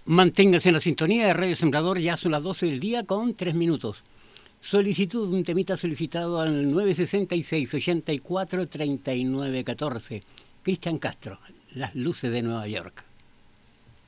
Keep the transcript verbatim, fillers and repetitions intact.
Manténgase en la sintonía de Radio Sembrador, ya son las doce del día con tres minutos. Solicitud, un temita solicitado al nueve sesenta y seis, ochenta y cuatro, treinta y nueve catorce. Cristian Castro, Las Luces de Nueva York.